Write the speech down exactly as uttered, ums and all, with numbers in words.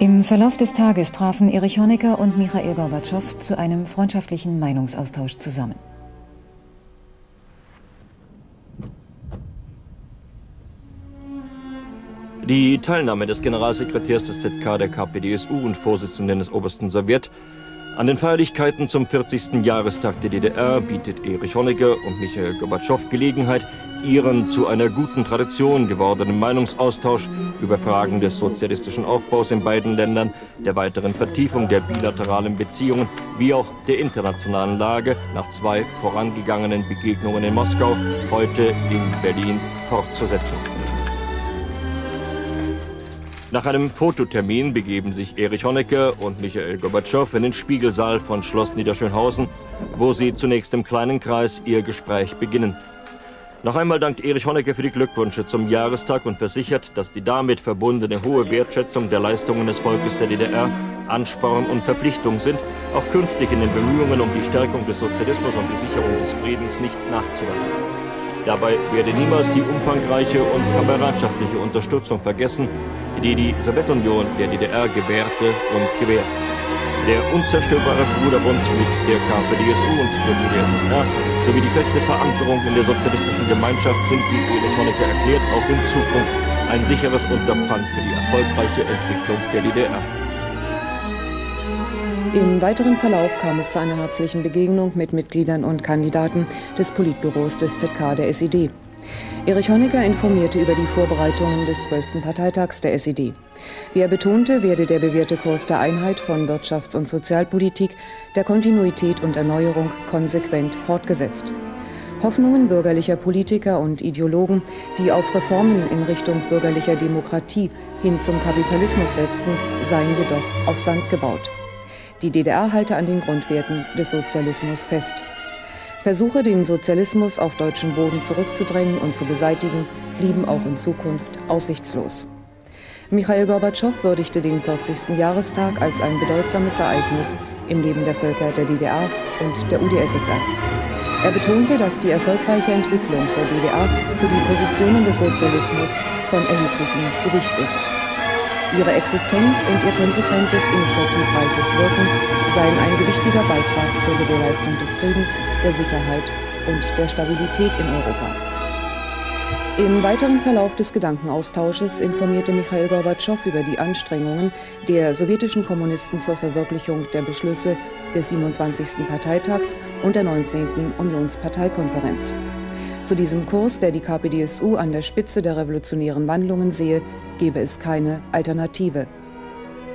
Im Verlauf des Tages trafen Erich Honecker und Michail Gorbatschow zu einem freundschaftlichen Meinungsaustausch zusammen. Die Teilnahme des Generalsekretärs des Z K der K P D S U und Vorsitzenden des Obersten Sowjet an den Feierlichkeiten zum vierzigsten Jahrestag der D D R bietet Erich Honecker und Michail Gorbatschow Gelegenheit, ihren zu einer guten Tradition gewordenen Meinungsaustausch über Fragen des sozialistischen Aufbaus in beiden Ländern, der weiteren Vertiefung der bilateralen Beziehungen wie auch der internationalen Lage nach zwei vorangegangenen Begegnungen in Moskau heute in Berlin fortzusetzen. Nach einem Fototermin begeben sich Erich Honecker und Michail Gorbatschow in den Spiegelsaal von Schloss Niederschönhausen, wo sie zunächst im kleinen Kreis ihr Gespräch beginnen. Noch einmal dankt Erich Honecker für die Glückwünsche zum Jahrestag und versichert, dass die damit verbundene hohe Wertschätzung der Leistungen des Volkes der D D R Ansporn und Verpflichtung sind, auch künftig in den Bemühungen um die Stärkung des Sozialismus und die Sicherung des Friedens nicht nachzulassen. Dabei werde niemals die umfangreiche und kameradschaftliche Unterstützung vergessen, die die Sowjetunion der D D R gewährte und gewährt. Der unzerstörbare Bruderbund mit der K P D S U und der U d S S R sowie die feste Verankerung in der sozialistischen Gemeinschaft sind, wie Erich Honecker erklärt, auch in Zukunft ein sicheres Unterpfand für die erfolgreiche Entwicklung der D D R. Im weiteren Verlauf kam es zu einer herzlichen Begegnung mit Mitgliedern und Kandidaten des Politbüros des Z K der S E D. Erich Honecker informierte über die Vorbereitungen des zwölften Parteitags der S E D. Wie er betonte, werde der bewährte Kurs der Einheit von Wirtschafts- und Sozialpolitik, der Kontinuität und Erneuerung konsequent fortgesetzt. Hoffnungen bürgerlicher Politiker und Ideologen, die auf Reformen in Richtung bürgerlicher Demokratie hin zum Kapitalismus setzten, seien jedoch auf Sand gebaut. Die D D R halte an den Grundwerten des Sozialismus fest. Versuche, den Sozialismus auf deutschen Boden zurückzudrängen und zu beseitigen, blieben auch in Zukunft aussichtslos. Michail Gorbatschow würdigte den vierzigsten Jahrestag als ein bedeutsames Ereignis im Leben der Völker der D D R und der U d S S R. Er betonte, dass die erfolgreiche Entwicklung der D D R für die Positionen des Sozialismus von erheblichem Gewicht ist. Ihre Existenz und ihr konsequentes, initiativreiches Wirken seien ein gewichtiger Beitrag zur Gewährleistung des Friedens, der Sicherheit und der Stabilität in Europa. Im weiteren Verlauf des Gedankenaustausches informierte Michail Gorbatschow über die Anstrengungen der sowjetischen Kommunisten zur Verwirklichung der Beschlüsse des siebenundzwanzigsten Parteitags und der neunzehnten Unionsparteikonferenz. Zu diesem Kurs, der die K P D S U an der Spitze der revolutionären Wandlungen sehe, gebe es keine Alternative.